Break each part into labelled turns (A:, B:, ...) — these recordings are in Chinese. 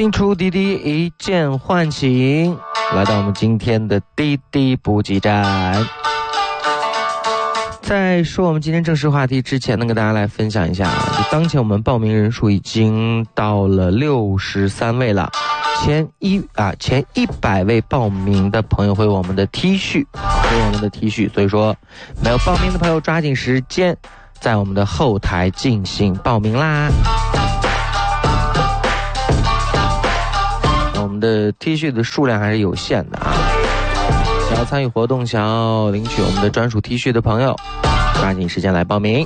A: 新出滴滴一键唤醒，来到我们今天的滴滴补给站。在说我们今天正式话题之前呢，跟大家来分享一下，当前我们报名人数已经到了63位了。前100位报名的朋友会有我们的 T 恤，所以说没有报名的朋友抓紧时间在我们的后台进行报名啦。我们的 T 恤的数量还是有限的啊，想要参与活动，想要领取我们的专属 T 恤的朋友，抓紧时间来报名。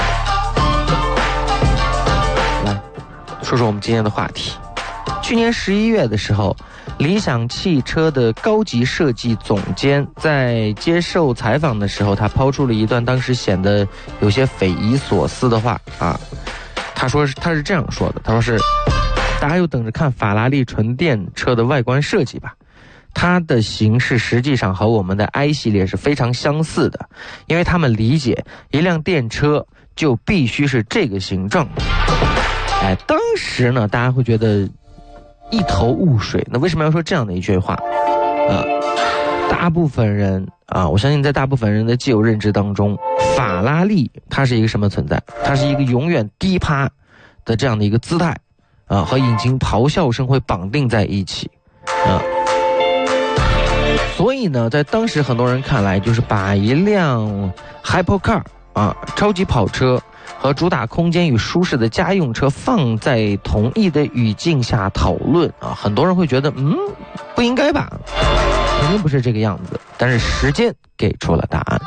A: 来说说我们今天的话题。去年11月的时候，理想汽车的高级设计总监在接受采访的时候，他抛出了一段当时显得有些匪夷所思的话啊。他是这样说的，他说是大家就等着看法拉利纯电车的外观设计吧，它的形式实际上和我们的 i 系列是非常相似的，因为他们理解一辆电车就必须是这个形状的。当时呢大家会觉得一头雾水，那为什么要说这样的一句话？大部分人啊，我相信在大部分人的既有认知当中，法拉利它是一个什么存在？它是一个永远低趴的这样的一个姿态啊，和引擎咆哮声会绑定在一起啊。所以呢，在当时很多人看来，就是把一辆 hypercar 啊，超级跑车和主打空间与舒适的家用车放在同一的语境下讨论啊，很多人会觉得不应该吧，肯定不是这个样子。但是时间给出了答案。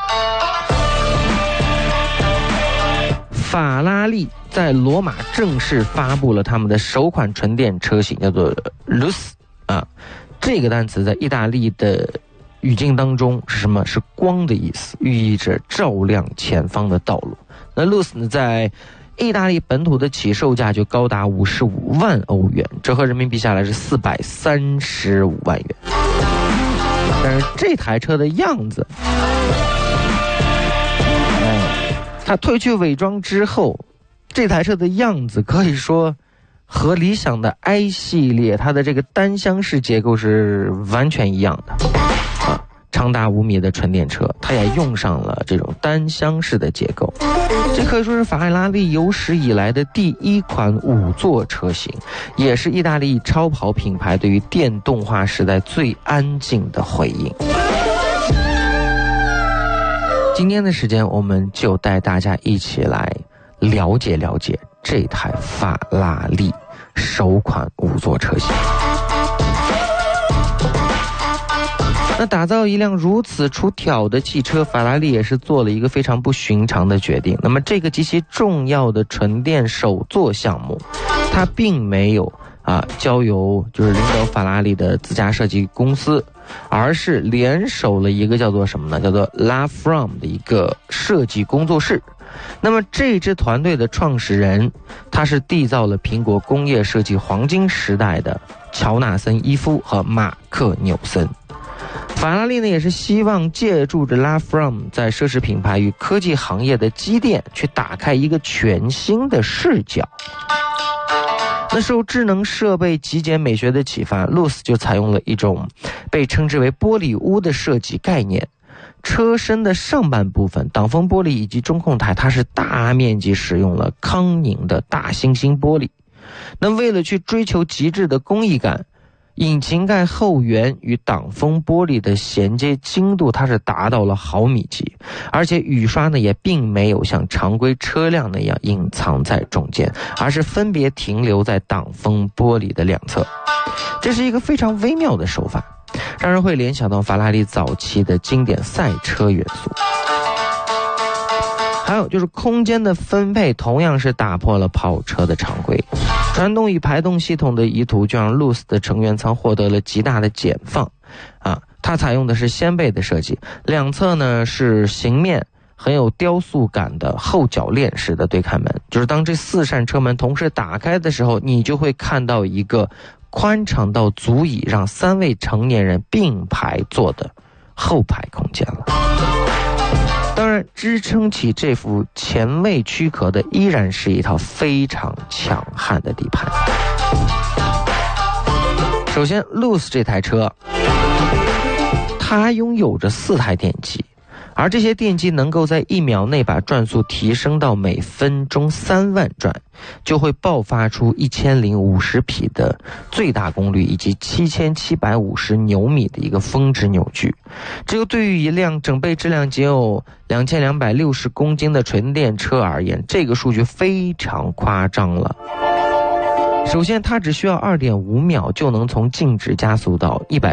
A: 法拉利在罗马正式发布了他们的首款纯电车型，叫做 Luce 啊。这个单词在意大利的语境当中是什么？是光的意思，寓意着照亮前方的道路。那 Luce 呢，在意大利本土的起售价就高达55万欧元，折合人民币下来是435万元。但是这台车的样子，它褪去伪装之后，这台车的样子可以说和理想的 i 系列它的这个单厢式结构是完全一样的啊。长达5米的纯电车，它也用上了这种单厢式的结构，这可以说是法拉利有史以来的第一款5座车型，也是意大利超跑品牌对于电动化时代最安静的回应。今天的时间，我们就带大家一起来了解了解这台法拉利首款5座车型。那打造一辆如此出挑的汽车，法拉利也是做了一个非常不寻常的决定。那么这个极其重要的纯电首座项目，它并没有交由就是领导法拉利的自家设计公司，而是联手了一个叫做什么呢？叫做 LaFrom 的一个设计工作室。那么这支团队的创始人，他是缔造了苹果工业设计黄金时代的乔纳森·伊夫和马克·纽森。法拉利呢，也是希望借助着 LaFrom 在奢侈品牌与科技行业的积淀，去打开一个全新的视角。那受智能设备极简美学的启发， Luce 就采用了一种被称之为玻璃屋的设计概念。车身的上半部分，挡风玻璃以及中控台，它是大面积使用了康宁的大猩猩玻璃。那为了去追求极致的工艺感，引擎盖后缘与挡风玻璃的衔接精度，它是达到了毫米级，而且雨刷呢也并没有像常规车辆那样隐藏在中间，而是分别停留在挡风玻璃的两侧。这是一个非常微妙的手法，让人会联想到法拉利早期的经典赛车元素。还有就是空间的分配同样是打破了跑车的常规，传动与排动系统的移图就让 Luce 的成员舱获得了极大的减放它采用的是掀背的设计，两侧呢是形面很有雕塑感的后铰链式的对开门，就是当这4扇车门同时打开的时候，你就会看到一个宽敞到足以让3位成年人并排坐的后排空间了。当然，支撑起这副前卫躯壳的依然是一套非常强悍的底盘。 首先 Luce 这台车，它拥有着4台电机，而这些电机能够在1秒内把转速提升到每分钟3万转，就会爆发出1050匹的最大功率以及7750牛米的一个峰值扭矩。这个对于一辆整备质量仅有2260公斤的纯电车而言，这个数据非常夸张了。首先，它只需要2.5秒就能从静止加速到100